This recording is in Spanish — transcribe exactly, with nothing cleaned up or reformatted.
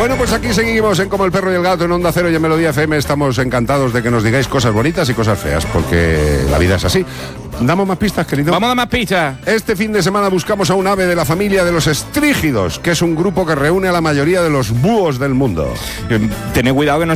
Bueno, pues aquí seguimos en Como el Perro y el Gato en Onda Cero y en Melodía F M. Estamos encantados de que nos digáis cosas bonitas y cosas feas, porque la vida es así. ¿Damos más pistas, querido? Vamos a dar más pistas. Este fin de semana buscamos a un ave de la familia de los estrígidos, que es un grupo que reúne a la mayoría de los búhos del mundo. Tened cuidado que no